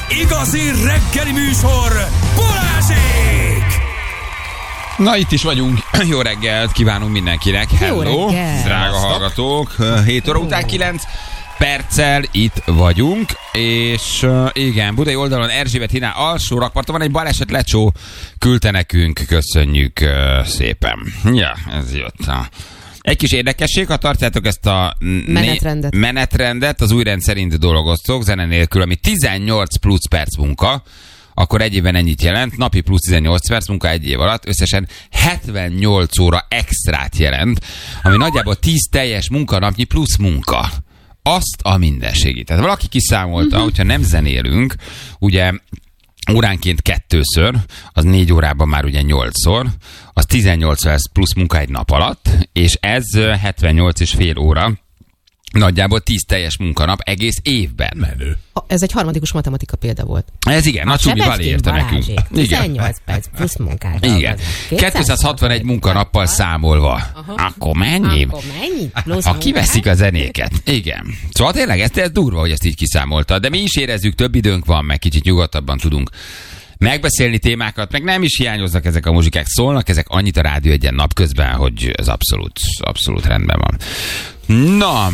igazi reggeli műsor, Balázsék! Na, itt is vagyunk. Jó reggelt kívánunk mindenkinek. Hello, drága hallgatók. 7 óra után 9 perccel itt vagyunk, és igen, budai oldalon Erzsébet hídnál alsó rakparton van egy baleset, lecsó küldte nekünk, köszönjük szépen. Ja, ez jött. Egy kis érdekesség, ha tartjátok ezt a menetrendet, az új rend szerint dolgoztok, zene nélkül, ami 18 plusz perc munka, akkor egy évben ennyit jelent, napi plusz 18 perc munka egy év alatt, összesen 78 óra extrát jelent, ami nagyjából 10 teljes munkanapnyi plusz munka. Azt a mindenségét. Tehát valaki kiszámolta, hogyha nem zenélünk, ugye óránként 2-ször, az 4 órában már ugye 8-szor, az 18 perc plusz munka egy nap alatt, és ez 78,5 óra, nagyjából 10 teljes munkanap egész évben. Menő. Ez egy harmadikus matematika példa volt. Ez igen, a Csubi Bali érte nekünk. 18 perc plusz munkát. Igen. 261 munkanappal számolva. Akkor mennyi? Ha kiveszik a zenéket. Igen. Szóval tényleg ez durva, hogy ezt így kiszámolta. De mi is érezzük, több időnk van, meg kicsit nyugodtabban tudunk megbeszélni témákat, meg nem is hiányoznak ezek a muzsikák, szólnak ezek annyit a rádió egyen napközben, hogy ez abszolút rendben van. Na,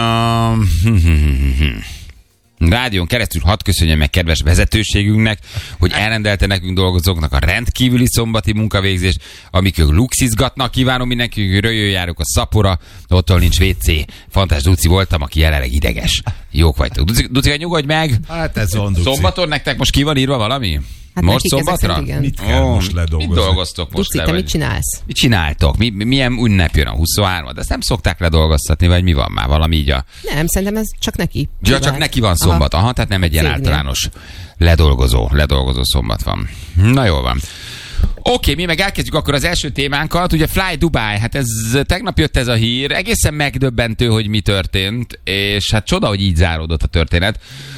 rádión keresztül hadd köszönjem meg kedves vezetőségünknek, hogy elrendelte nekünk dolgozóknak a rendkívüli szombati munkavégzést, amikor luxizgatnak. Kívánom mindenki, hogy röjjön a Szapora, otthon nincs WC. Fantás Duci voltam, aki jelenleg ideges. Jók vagytok. Duci, nyugodj meg! Hát ez van, Duci. Szombaton nektek most ki van írva valami? Hát most szombatra? Mit kell most ledolgozni? Mit dolgoztok most Duci, le? te mit csinálsz? Mit csináltok? Milyen ünnep jön a 23-ad? De ezt nem szokták ledolgoztatni, vagy mi van már? Valami így a... Nem, szerintem ez csak neki. Ja, csak neki van szombat. Aha, tehát nem egy ilyen általános ledolgozó szombat van. Na jól van. Oké, mi meg elkezdjük akkor az első témánkat. Ugye Fly Dubai, hát ez tegnap jött ez a hír, egészen megdöbbentő, hogy mi történt, és hát csoda, hogy így záródott a történet.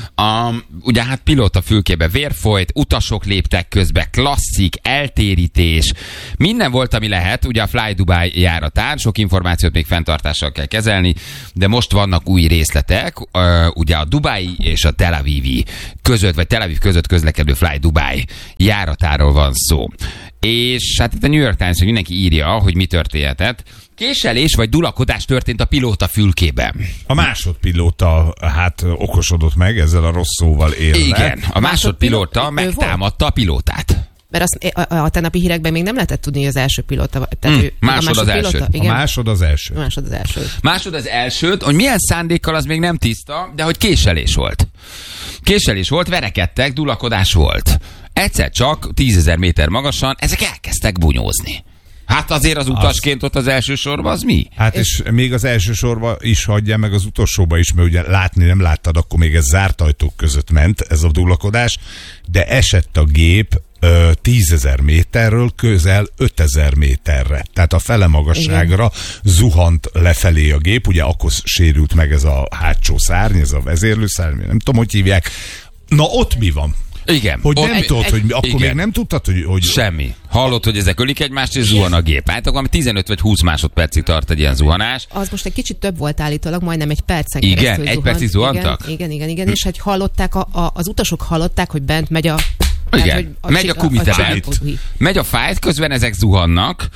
Ugye hát pilóta fülkébe vér folyt, utasok léptek közbe, klasszik, eltérítés, minden volt, ami lehet, ugye a Fly Dubai járatán, sok információt még fenntartással kell kezelni, de most vannak új részletek, ugye a Dubai és a Tel Avivi között, vagy Tel Aviv között közlekedő Fly Dubai járatáról van szó. És hát itt a New York Times, hogy mindenki írja, hogy mi történhetett. Késelés vagy dulakodás történt a pilóta fülkében. A másodpilóta hát okosodott meg, ezzel a rossz szóval élve. Igen, a másodpilóta megtámadta a pilótát. Mert azt a tegnapi hírekben még nem lehetett tudni, hogy az első pilóta. Másod az első. Igen. A másod az első. Másod az elsőt, hogy milyen szándékkal, az még nem tiszta, de hogy késelés volt. Késelés volt, verekedtek, dulakodás volt. Egyszer csak 10.000 méter magasan ezek elkezdtek bunyózni. Hát azért az utasként ott az első sorban az mi? Hát és még az első sorban is hagyja, meg az utolsóba is, mert ugye látni nem láttad, akkor még ez zárt ajtók között ment ez a dulakodás, de esett a gép 10.000 méterről közel 5.000 méterre. Tehát a fele magasságra zuhant lefelé a gép, ugye akkor sérült meg ez a hátsó szárny, ez a vezérlőszárny, nem tudom, hogy hívják. Na ott mi van? Igen. Hogy nem tudod, hogy akkor igen. Még nem tudtad, hogy... Semmi. Hallod, hogy ezek ölik egymást, és zuhan a gép. Hát akkor 15 vagy 20 másodpercig tart egy ilyen zuhanás. Az most egy kicsit több volt állítólag, majdnem egy percen keresztül zuhant. Igen, egy percig zuhantak? Igen, és hogy hallották, az utasok hallották, hogy bent megy a... Igen, hát, megy a kumitát, megy a fájt, közben ezek zuhannak,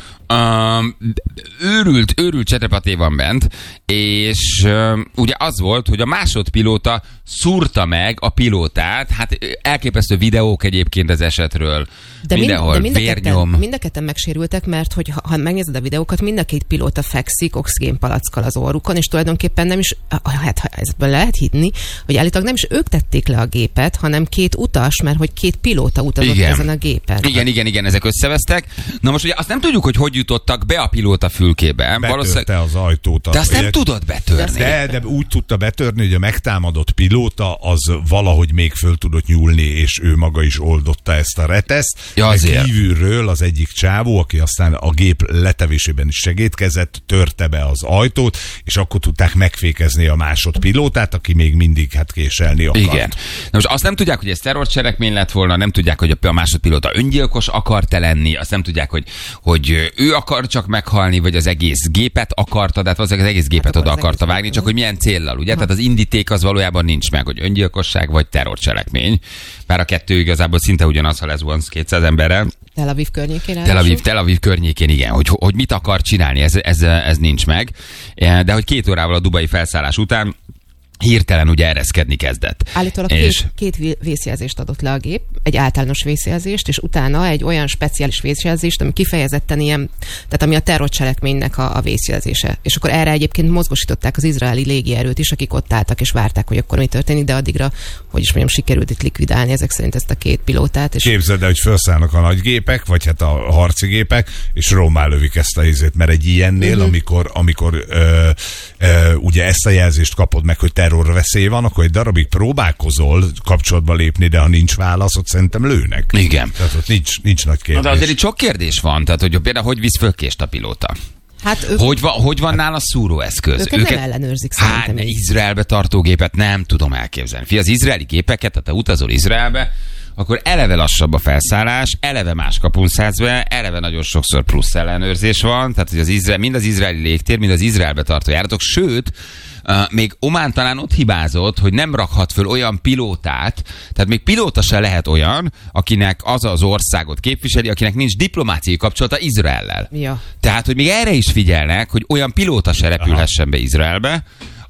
őrült csetepaté van bent, és ugye az volt, hogy a másodpilóta szúrta meg a pilótát, hát elképesztő videók egyébként az esetről, de mindenhol vérnyom. Mind a ketten megsérültek, mert hogy ha megnézed a videókat, mind a két pilóta fekszik oxigénpalackkal az orrukon, és tulajdonképpen nem is, hát ha ezből lehet hinni, hogy állítólag nem is ők tették le a gépet, hanem két utas, mert hogy két pilóta utazott ezen a gépen. Igen, ezek összevesztek. Na most ugye azt nem tudjuk, hogy jutottak be a pilóta fülkébe. Betörte az ajtót. De azt nem tudod betörni. De úgy tudta betörni, hogy a megtámadott pilóta az valahogy még föl tudott nyúlni, és ő maga is oldotta ezt a reteszt. Ja, kívülről az egyik csávó, aki aztán a gép letevésében is segítkezett, törte be az ajtót, és akkor tudták megfékezni a másodpilótát, aki még mindig hát késelni akart. Igen. Na most azt nem tudják, hogy ez terrorcselekmény lett volna, nem tudják, hogy a másodpilóta öngyilkos akart-e lenni, azt nem tudják, hogy ő ő akar csak meghalni, vagy az egész gépet akarta, tehát az egész gépet oda akarta vágni, csak hogy milyen céllal, ugye? Tehát az indíték az valójában nincs meg, hogy öngyilkosság vagy terrorcselekmény. Bár a kettő igazából szinte ugyanaz, ha lesz 200 emberrel. Tel Aviv környékén. Tel Aviv környékén, igen. Hogy mit akar csinálni, ez nincs meg. De hogy 2 órával a dubai felszállás után hirtelen ugye ereszkedni kezdett. Állítólag két vészjelzést adott le a gép, egy általános vészjelzést, és utána egy olyan speciális vészjelzést, ami kifejezetten ilyen, tehát ami a terrorcselekménynek a vészjelzése. És akkor erre egyébként mozgósították az izraeli légierőt is, akik ott álltak és várták, hogy akkor mi történik, de addigra, hogy is mondjam, sikerült itt likvidálni ezek szerint ezt a 2 pilótát. És képzeld el, hogy felszállnak a nagy gépek, vagy hát a harci gépek, és rommá lövik ezt a izét, mert egy ilyennél, amikor ugye ezt a jelzést kapod meg, hogy terrorveszély van, akkor egy darabig próbálkozol kapcsolatba lépni, de ha nincs válasz, ott szerintem lőnek. Igen. Tehát ott nincs nagy kérdés. De azért itt sok kérdés van, tehát hogy például hogy visz föl kést a pilóta? Hát hogy van nála szúróeszköz? Őket nem ellenőrzik szerintem. Hát Izraelbe tartógépet nem tudom elképzelni. Az izraeli gépeket, tehát te utazol Izraelbe, akkor eleve lassabb a felszállás, eleve más kapun szállsz be, eleve nagyon sokszor plusz ellenőrzés van, tehát hogy mind az izraeli légtér, mind az Izraelbe tartó járatok, sőt, még Omán talán ott hibázott, hogy nem rakhat föl olyan pilótát, tehát még pilóta se lehet olyan, akinek az országot képviseli, akinek nincs diplomáciai kapcsolata Izraellel. Ja. Tehát, hogy még erre is figyelnek, hogy olyan pilóta se repülhessen be Izraelbe,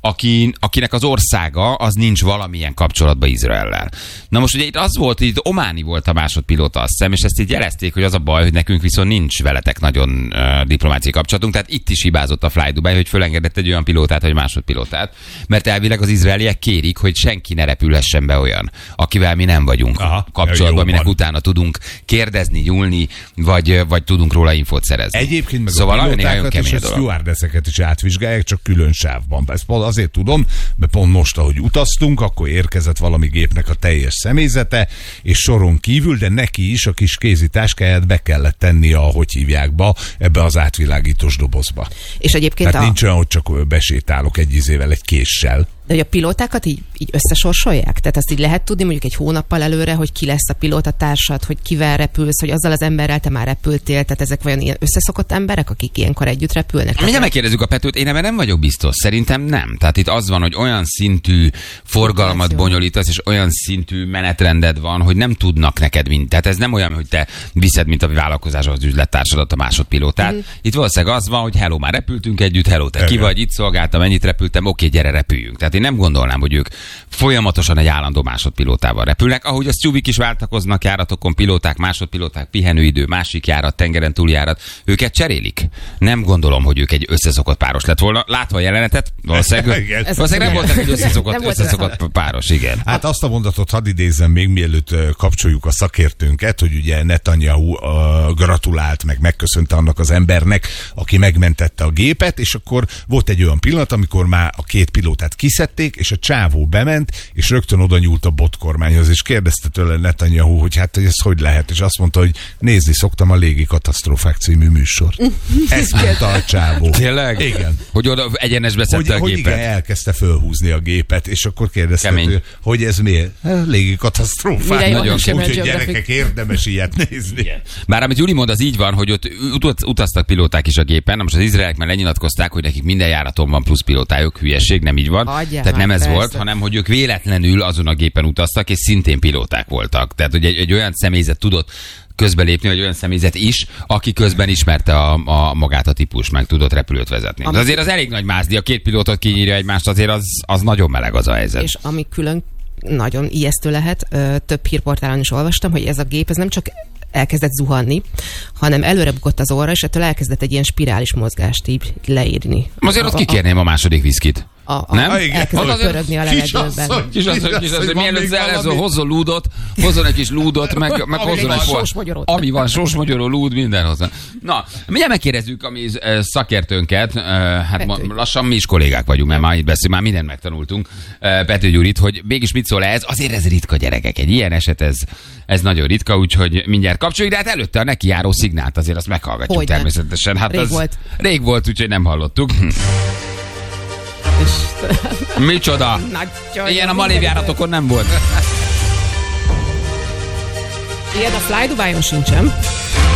akinek az országa az nincs valamilyen kapcsolatban Izraellel. Na most ugye itt az volt, hogy itt ománi volt a másodpilóta, azt hiszem, és ezt így jelezték, hogy az a baj, hogy nekünk viszont nincs veletek nagyon diplomáciai kapcsolatunk, tehát itt is hibázott a Fly Dubai, hogy fölengedett egy olyan pilótát, vagy másodpilótát, mert elvileg az izraeliek kérik, hogy senki ne repülhessen be olyan, akivel mi nem vagyunk kapcsolatban, minek utána tudunk kérdezni, nyúlni, vagy tudunk róla infót szerezni. Egyébként meg szóval a pilótákat és a stewardesseket is átvizsgálják, csak külön sávban. Ezt azért tudom, mert pont most, ahogy utaztunk, akkor érkezett valami gépnek a teljes személyzete, és soron kívül, de neki is a kis kézi táskáját be kellett tenni, ahogy hívják ebbe az átvilágítós dobozba. És egyébként tehát nincs olyan, hogy csak besétálok egy izével, egy késsel. De hogy a pilótákat így összesorsolják? Tehát azt így lehet tudni mondjuk egy hónappal előre, hogy ki lesz a pilótatársad, hogy kivel repülsz, hogy azzal az emberrel te már repültél, tehát ezek olyan ilyen összeszokott emberek, akik ilyenkor együtt repülnek? Mindjárt megkérdezzük a Petőt, én ebben nem vagyok biztos. Szerintem nem. Tehát itt az van, hogy olyan szintű forgalmat bonyolítasz, és olyan szintű menetrended van, hogy nem tudnak neked mind. Tehát ez nem olyan, hogy te viszed, mint a vállalkozáshoz az üzlettársadat a másodpilótát. Itt valószínűleg az van, hogy hello, már repültünk együtt, hello, te ki vagy, itt szolgáltam, ennyit repültem, oké, gyere, repüljünk. Tehát én nem gondolnám, hogy ők folyamatosan egy állandó másodpilótával repülnek, ahogy a stewardok is váltakoznak járatokon, pilóták, másodpilóták, pihenőidő, másik járat, tengeren túljárat, őket cserélik. Nem gondolom, hogy ők egy összeszokott páros lett volna. Látva a jelenetet, valószínűleg nem voltak egy összeszokott páros, igen. Hát azt a mondatot hadd idézzem még, mielőtt kapcsoljuk a szakértőnket, hogy ugye Netanyahu gratulált, meg megköszönte annak az embernek, aki megmentette a gépet, és akkor volt egy olyan pillanat, amikor már a 2 pilótát kiszedték, és a csávó bement, és rögtön oda nyúlt a botkormányhoz, és kérdezte tőle Netanyahu, hogy hát hogy ez hogy lehet, és azt mondta, hogy nézni szoktam a Légi Katasztrófák című műsort. Ezt mondta a csávó. Tényleg? Igen. Hogy oda egyenesbe szedte a gépet. Hogy igen, elkezdte fölhúzni a gépet, és akkor kérdezte tőle, hogy ez miért? Légi katasztrófák. Nagyon úgyhogy gyerekek, érdemes ilyet nézni. Igen. Bár amit Júli mond, az így van, hogy ott utaztak pilóták is a gépen, na most az izraelek már lenyilatkozták, hogy nekik minden járaton van plusz pilótájuk, hülyeség, nem így van. Tehát nem ez volt, hanem hogy ők véletlenül azon a gépen utaztak, és szintén pilóták voltak. Tehát, hogy egy olyan személyzet tudott közbelépni, vagy olyan személyzet is, aki közben ismerte a magát a típus, meg tudott repülőt vezetni. De azért az elég nagy mázdi, a 2 pilótot kinyírja egymást, azért az nagyon meleg az a helyzet. És ami külön nagyon ijesztő lehet, több hírportálon is olvastam, hogy ez a gép, ez nem csak elkezdett zuhanni, hanem előre bukott az orra, és ettől elkezdett egy ilyen spirális mozgást így leírni. Azért ott kikérném a második viszkit. Nem? Elkezdett pörögni a levegőben. Kisasszony, mielőtt elezol, hozzon lúdot, hozzon egy kis lúdot, meg hozzon egy sósmagyorot. Ami van, sósmagyaró, lúd, minden hozzá. Na, mindjárt megkérdezzük a mi szakértőnket, hát lassan mi is kollégák vagyunk, mert már itt beszélünk, már mindent megtanultunk, Pető Gyurit, hogy mégis mit szól ez, azért ez ritka, gyerekek, egy ilyen eset, ez nagyon ritka, úgyhogy mindjárt kapcsoljuk, de hát előtte a neki járó szignált azért azt meghallgatjuk. Hogyne? Természetesen. Hát rég volt, úgyhogy nem hallottuk. Micsoda? Ilyen a malévjáratokon nem volt. Ilyen a Fly Dubai-on sincsen.